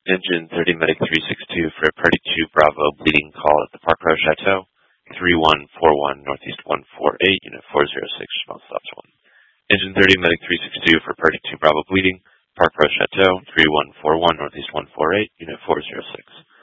Engine 30 Medic 362 for Party 2 Bravo bleeding call at the Park Row Chateau, 3141 Northeast 148, Unit 406, response stops 1. Engine 30 Medic 362 for Party 2 Bravo bleeding, Park Row Chateau, 3141 Northeast 148, Unit 406.